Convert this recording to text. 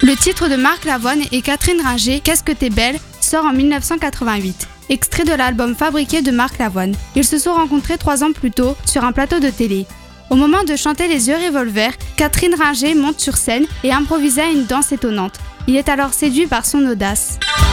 Le titre de Marc Lavoine et Catherine Ringer, Qu'est-ce que t'es belle, sort en 1988. Extrait de l'album Fabriqué de Marc Lavoine. Ils se sont rencontrés 3 ans plus tôt sur un plateau de télé. Au moment de chanter Les yeux revolver, Catherine Ringer monte sur scène et improvisa une danse étonnante. Il est alors séduit par son audace.